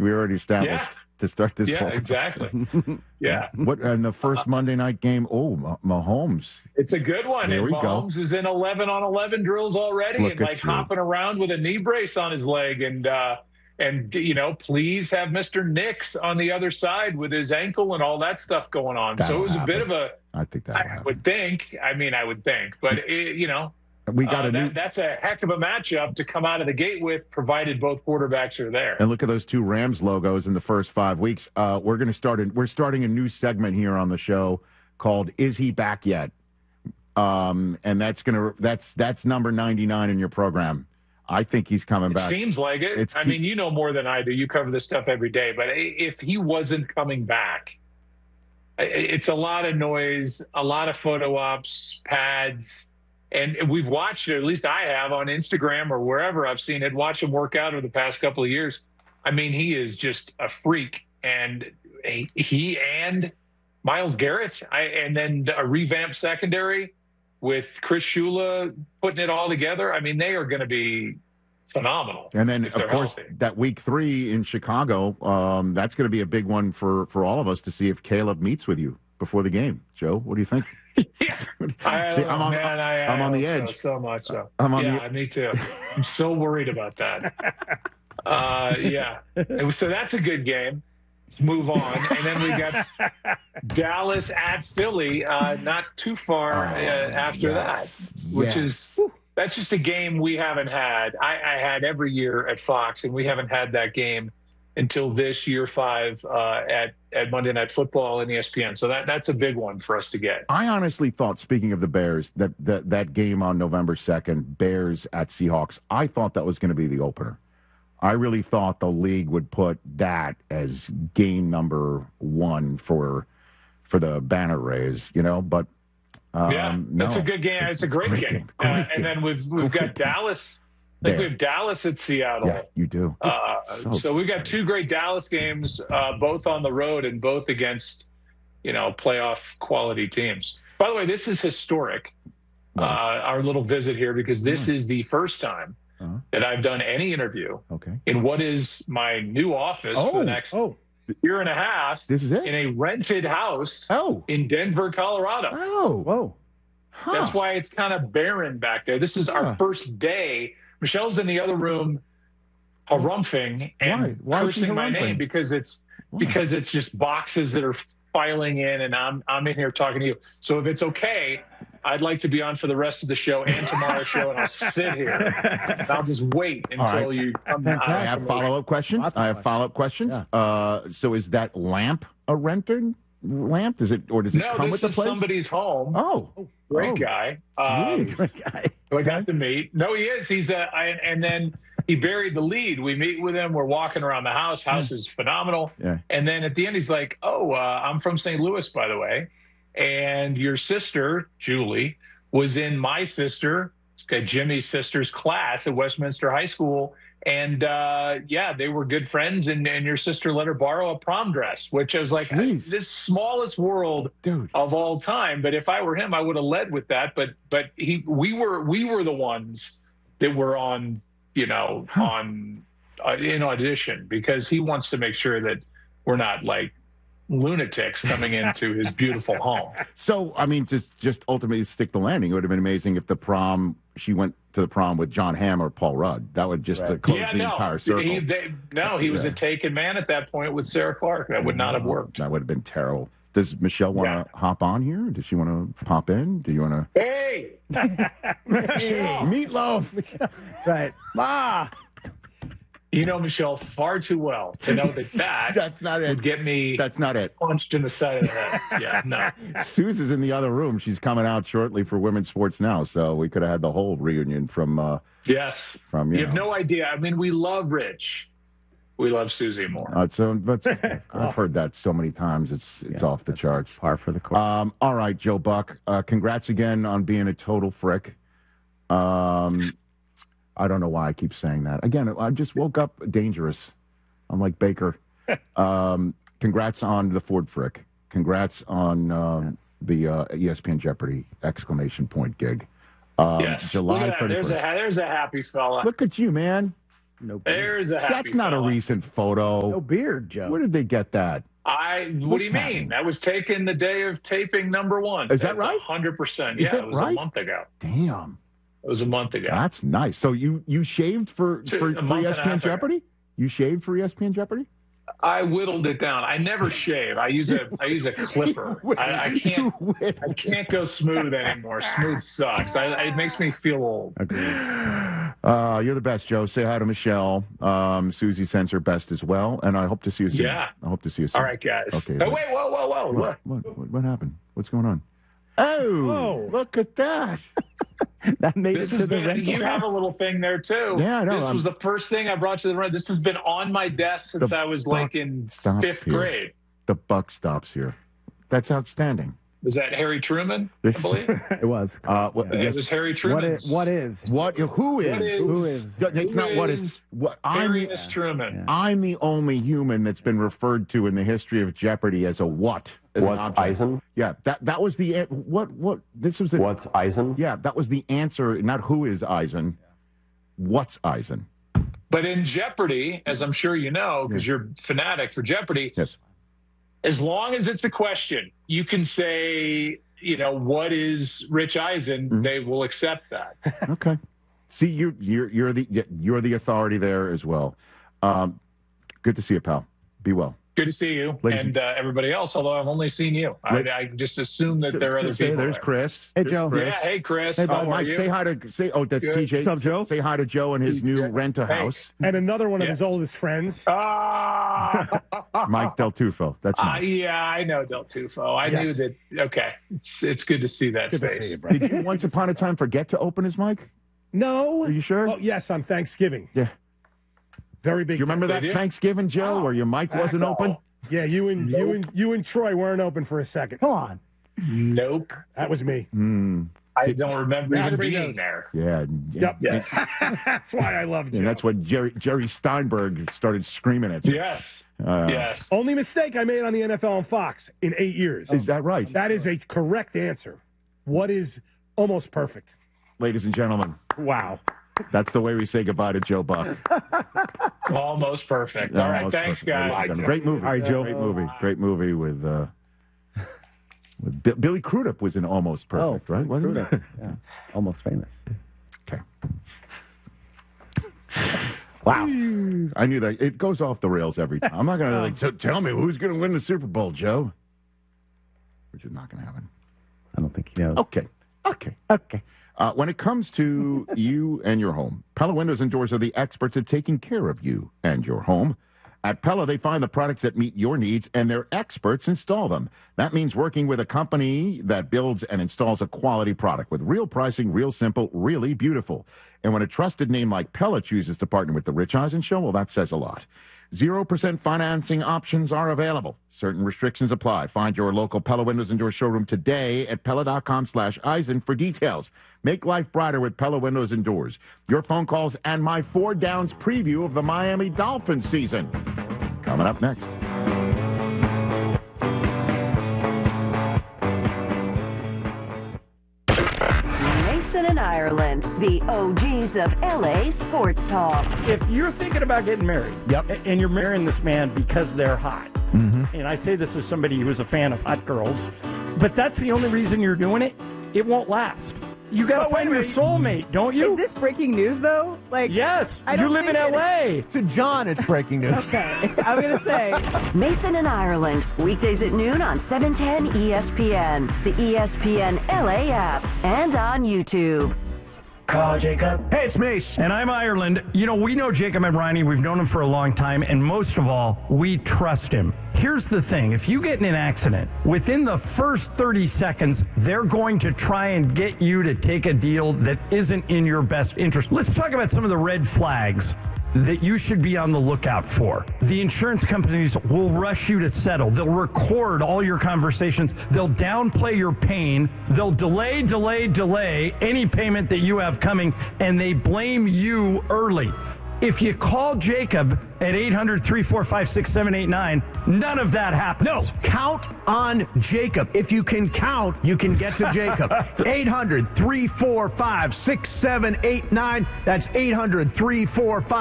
We already established to start this. Yeah, exactly. Yeah. What and the first Monday night game? Oh, Mahomes. It's a good one. There and we go. Mahomes is in 11 on 11 drills already, Look and at like you. hopping around with a knee brace on his leg, and please have Mr. Nix on the other side with his ankle and all that stuff going on. That'll so it was happen. a bit of a. I think that I would think. I mean, I would think, but we got that's a heck of a matchup to come out of the gate with, provided both quarterbacks are there. And look at those two Rams logos in the first 5 weeks. We're starting a new segment here on the show called "Is He Back Yet?" And that's number 99 in your program. I think he's coming back. Seems like it. I mean, you know more than I do. You cover this stuff every day. But if he wasn't coming back, it's a lot of noise, a lot of photo ops, pads. And we've watched it, at least I have, on Instagram or wherever I've seen it, watch him work out over the past couple of years. I mean, he is just a freak. And he and Myles Garrett, and then a revamped secondary with Chris Shula putting it all together. I mean, they are going to be phenomenal. And then, of course, healthy. that week 3 in Chicago, that's going to be a big one for all of us to see if Caleb meets with you before the game. Joe, what do you think? Yeah. I'm on the edge. So much so. Me too. I'm so worried about that. So that's a good game. Let's move on. And then we got Dallas at Philly, not too far after that, which that's just a game we haven't had. I had every year at Fox, and we haven't had that game until this year 5 at Monday Night Football and ESPN. So that's a big one for us to get. I honestly thought, speaking of the Bears, that game on November 2nd, Bears at Seahawks, I thought that was going to be the opener. I really thought the league would put that as game number 1 for the banner raise, but that's a good game. It's a great game. And then we've got Dallas. I think we have Dallas at Seattle. Yeah, you do. So we've got 2 great Dallas games, both on the road and both against, playoff quality teams. By the way, this is historic, our little visit here, because this is the first time that I've done any interview in what is my new office for the next year and a half. This is it? In a rented house in Denver, Colorado. Oh, whoa. Huh. That's why it's kind of barren back there. This is our first day. Michelle's in the other room harumphing and cursing my name because it's just boxes that are filing in, and I'm in here talking to you. So if it's okay, I'd like to be on for the rest of the show and tomorrow's show, and I'll sit here and I'll just wait until you come out. I have follow-up questions. Yeah. So is that lamp a rented lamp? Does it come with the place? No, this is somebody's home. Oh. Great guy. Great guy. Who I got to meet. No, he is. He's and then he buried the lead. We meet with him. We're walking around the house. House is phenomenal. Yeah. And then at the end, he's like, I'm from St. Louis, by the way. And your sister, Julie, was in my sister, Jimmy's sister's class at Westminster High School. And, they were good friends, and your sister let her borrow a prom dress, which I was like, this smallest world of all time. But if I were him, I would have led with that. But we were the ones that were on, in audition, because he wants to make sure that we're not like lunatics coming into his beautiful home. So, I mean, just ultimately stick the landing. It would have been amazing if she went to the prom with John Hamm or Paul Rudd. That would just close the entire circle. He was a taken man at that point with Sarah Clark. That would not have worked. That would have been terrible. Does Michelle want to hop on here? Does she want to pop in? Do you want to? Hey! Meatloaf! That's right. Ma! You know Michelle far too well to know that that's not it. Would get me that's not it. Punched in the side of the head. Yeah, no. Suze is in the other room. She's coming out shortly for Women's Sports Now, so we could have had the whole reunion from yes. From you have no idea. I mean, we love Rich. We love Susie more. I've heard that so many times. It's off the charts. Par for the course. All right, Joe Buck. Congrats again on being a total frick. I don't know why I keep saying that. Again, I just woke up dangerous. I'm like Baker. Congrats on the Ford Frick. Congrats on the ESPN Jeopardy! ! Gig. Yes. July 31st. There's a happy fella. Look at you, man. No beard. There's a happy That's not fella. a recent photo. No beard, Joe. Where did they get that? What do you mean? That was taken the day of taping number one. Is that right? 100%. Is Yeah, it it was right? a month ago. Damn. It was a month ago. That's nice. So you shaved for A month and a ESPN half ago. Jeopardy? You shaved for ESPN Jeopardy? I whittled it down. I never shave. I use a clipper. I can't go smooth anymore. Smooth sucks. It makes me feel old. You're the best, Joe. Say hi to Michelle. Susie sends her best as well, and I hope to see you soon. Yeah. I hope to see you soon. All right, guys. Okay. Oh, wait, whoa. What happened? What's going on? Oh, look at that. That made it to the rental You house. have a little thing there, too. Yeah, I know. This was the first thing I brought to the room. This has been on my desk since I was like in fifth grade. The buck stops here. That's outstanding. Was that Harry Truman, I believe? It was. It was Harry Truman. What is? Who is? It's not what is. What Harry Truman. I'm the only human that's been referred to in the history of Jeopardy as a what? As What's Eisen? Yeah, that was the what? This was the What's Eisen? Yeah, that was the answer. Not who is Eisen. What's Eisen? But in Jeopardy, as I'm sure you know, because you're a fanatic for Jeopardy, yes. As long as it's a question, you can say, what is Rich Eisen? Mm-hmm. They will accept that. Okay. See, you're the authority there as well. Good to see you, pal. Be well. Good to see you and everybody else, although I've only seen you. I just assume that there are other people. There's Chris. Hey, Joe. Chris. Yeah, hey, Chris. Hey, how Mike, are you? say hi to that's Good. TJ. What's up, Joe? Say hi to Joe and his new rent-a-house. And another one of his oldest friends. Mike Del Tufo. That's Mike. Yeah, I know Del Tufo. I knew that. Okay. It's good to see that Good face. to see you, brother. Did you once upon a time forget to open his mic? No. Are you sure? Oh, yes, on Thanksgiving. Yeah. Very big. Do you remember that Thanksgiving, Joe, where your mic wasn't open? Yeah, you and Troy weren't open for a second. Come on. Nope. That was me. I don't remember even Everybody being knows. there. Yeah. Yep. Yes. That's why I love you. And that's when Jerry Steinberg started screaming at you. Yes. Yes. Only mistake I made on the NFL on Fox in 8 years. Is that right? That is a correct answer. What is almost perfect? Ladies and gentlemen, Wow. that's the way we say goodbye to Joe Buck. Almost perfect. All right. Thanks, guys. Great movie. All right, Joe. Great movie with Billy Crudup was in Almost Perfect, right? Wasn't it? Yeah. Almost famous. Okay. Wow. I knew that. It goes off the rails every time. I'm not going to tell me who's going to win the Super Bowl, Joe. Which is not going to happen. I don't think he knows. Okay. When it comes to you and your home, Pella Windows and Doors are the experts at taking care of you and your home. At Pella, they find the products that meet your needs, and their experts install them. That means working with a company that builds and installs a quality product with real pricing, real simple, really beautiful. And when a trusted name like Pella chooses to partner with The Rich Eisen Show, well, that says a lot. 0% financing options are available. Certain restrictions apply. Find your local Pella Windows and Doors showroom today at Pella.com/Eisen for details. Make life brighter with Pella Windows and Doors. Your phone calls and my 4 Downs preview of the Miami Dolphins season. Coming up next. Mason and Ireland, the OGs of LA sports talk. If you're thinking about getting married, and you're marrying this man because they're hot, and I say this as somebody who's a fan of hot girls, but that's the only reason you're doing it, it won't last. You got to find your soulmate, don't you? Is this breaking news, though? Yes, I don't you live in think L.A. To John, it's breaking news. Okay, I'm going to say. Mason and Ireland, weekdays at noon on 710 ESPN, the ESPN LA app, and on YouTube. Call Jacob. Hey, it's Mace. And I'm Ireland. You know, we know Jacob Emrani. We've known him for a long time. And most of all, we trust him. Here's the thing. If you get in an accident, within the first 30 seconds, they're going to try and get you to take a deal that isn't in your best interest. Let's talk about some of the red flags that you should be on the lookout for. The insurance companies will rush you to settle. They'll record all your conversations. They'll downplay your pain. They'll delay any payment that you have coming, and they blame you early. If you call Jacob at 800-345-6789, none of that happens. No, count on Jacob. If you can count, you can get to Jacob. 800-345-6789. That's 800-345